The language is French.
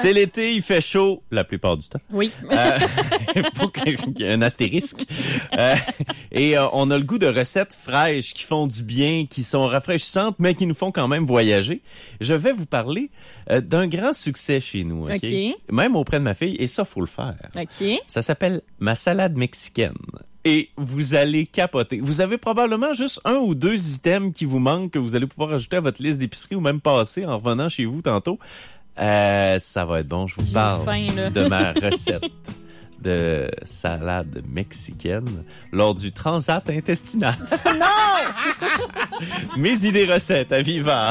C'est l'été, il fait chaud la plupart du temps. Oui. Faut qu'il y ait un astérisque. Et on a le goût de recettes fraîches qui font du bien, qui sont rafraîchissantes, mais qui nous font quand même voyager. Je vais vous parler d'un grand succès chez nous. OK? Même auprès de ma fille, et ça, faut le faire. OK. Ça s'appelle ma salade mexicaine. Et vous allez capoter. Vous avez probablement juste 1 ou 2 items qui vous manquent que vous allez pouvoir ajouter à votre liste d'épicerie ou même passer en revenant chez vous tantôt. Ça va être bon. Je vous parle de ma recette de salade mexicaine lors du transat intestinal. Non! Mes idées recettes à Viva.